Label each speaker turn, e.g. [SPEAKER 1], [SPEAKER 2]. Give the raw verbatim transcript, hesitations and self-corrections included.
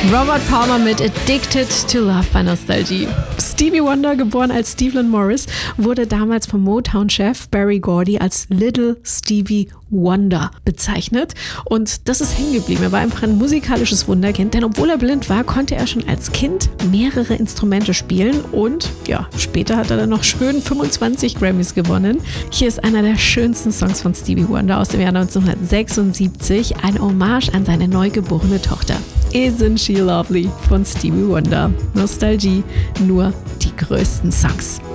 [SPEAKER 1] Robert Palmer mit Addicted to Love bei Nostalgie. Stevie Wonder, geboren als Steve Morris, wurde damals vom Motown-Chef Berry Gordy als Little Stevie Wonder bezeichnet. Und das ist hängen geblieben. Er war einfach ein musikalisches Wunderkind, denn obwohl er blind war, konnte er schon als Kind mehrere Instrumente spielen und ja, später hat er dann noch schön fünfundzwanzig Grammys gewonnen. Hier ist einer der schönsten Songs von Stevie Wonder aus dem Jahr neunzehnhundertsechsundsiebzig, ein Hommage an seine neugeborene Tochter. Isn't She Lovely von Stevie Wonder. Nostalgie, nur die größten Songs.